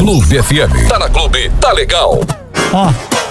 Clube FM. Tá na Clube, tá legal. Ó.